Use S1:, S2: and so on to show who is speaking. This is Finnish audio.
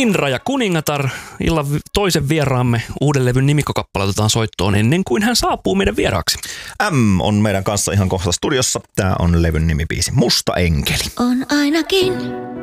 S1: Indra ja Kuningatar, illan toisen vieraamme uuden levyn nimikkokappale otetaan soittoon ennen kuin hän saapuu meidän vieraaksi.
S2: M on meidän kanssa ihan kohta studiossa. Tää on levyn nimibiisi Musta enkeli.
S3: On ainakin